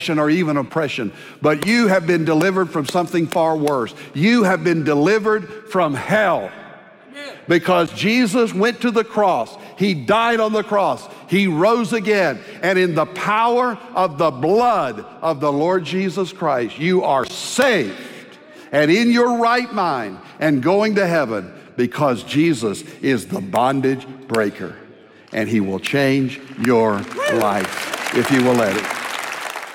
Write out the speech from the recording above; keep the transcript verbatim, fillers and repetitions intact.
or even oppression, but you have been delivered from something far worse. You have been delivered from hell. Because Jesus went to the cross. He died on the cross. He rose again. And in the power of the blood of the Lord Jesus Christ, you are saved and in your right mind and going to heaven, because Jesus is the bondage breaker. And he will change your life if you will let it.